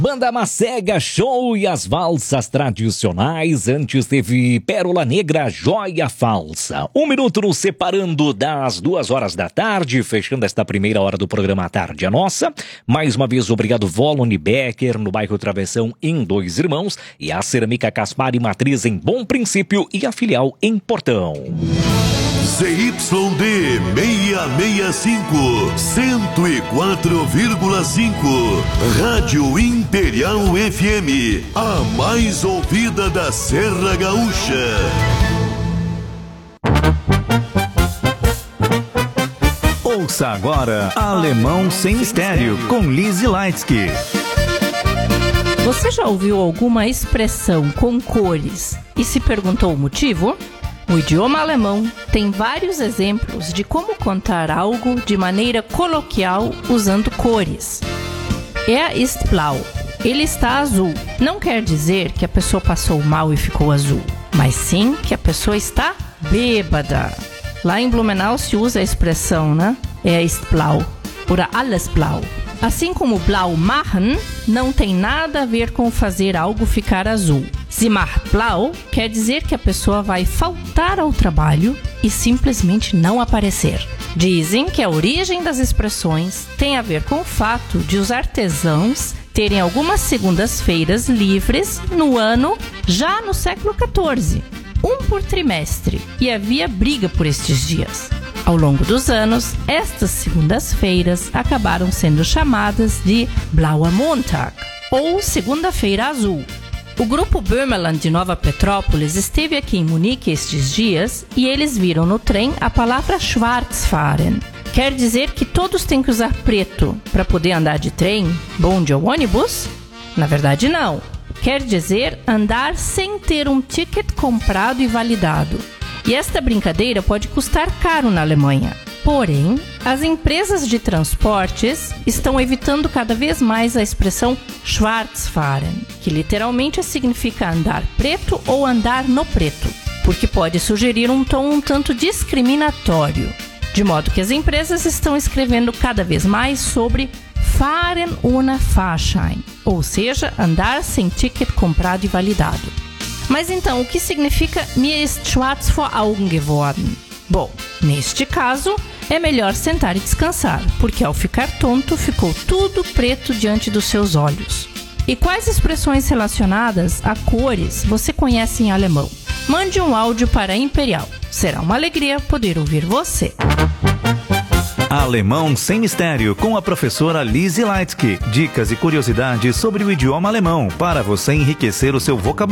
Banda Macega Show e as valsas tradicionais. Antes teve Pérola Negra, Joia Falsa. 1 minuto nos separando das 2 horas da tarde, fechando esta primeira hora do programa Tarde é Nossa. Mais uma vez, obrigado Volone Becker, no bairro Travessão, em Dois Irmãos. E a Cerâmica Caspar e Matriz em Bom Princípio e a filial em Portão. ZYD 665, 104,5. Rádio Imperial FM, a mais ouvida da Serra Gaúcha. Ouça agora Alemão Sem Mistério, com Lizzy Leitsky. Você já ouviu alguma expressão com cores e se perguntou o motivo? O idioma alemão tem vários exemplos de como contar algo de maneira coloquial usando cores. Ist blau. Ele está azul. Não quer dizer que a pessoa passou mal e ficou azul, mas sim que a pessoa está bêbada. Lá em Blumenau se usa a expressão, né? Ist blau. Oder alles blau. Assim como blau machen não tem nada a ver com fazer algo ficar azul. Sie macht blau quer dizer que a pessoa vai faltar ao trabalho e simplesmente não aparecer. Dizem que a origem das expressões tem a ver com o fato de os artesãos terem algumas segundas-feiras livres no ano já no século XIV, um por trimestre, e havia briga por estes dias. Ao longo dos anos, estas segundas-feiras acabaram sendo chamadas de Blauer Montag, ou Segunda-feira Azul. O grupo Böhmerland de Nova Petrópolis esteve aqui em Munique estes dias e eles viram no trem a palavra Schwarzfahren. Quer dizer que todos têm que usar preto para poder andar de trem, bonde ou ônibus? Na verdade, não. Quer dizer andar sem ter um ticket comprado e validado. E esta brincadeira pode custar caro na Alemanha. Porém, as empresas de transportes estão evitando cada vez mais a expressão Schwarzfahren, que literalmente significa andar preto ou andar no preto, porque pode sugerir um tom um tanto discriminatório. De modo que as empresas estão escrevendo cada vez mais sobre Fahren ohne Fahrschein, ou seja, andar sem ticket comprado e validado. Mas então, o que significa mir ist schwarz vor Augen geworden? Bom, neste caso, é melhor sentar e descansar, porque ao ficar tonto, ficou tudo preto diante dos seus olhos. E quais expressões relacionadas a cores você conhece em alemão? Mande um áudio para a Imperial. Será uma alegria poder ouvir você. Alemão Sem Mistério, com a professora Lizzy Leitsky. Dicas e curiosidades sobre o idioma alemão, para você enriquecer o seu vocabulário.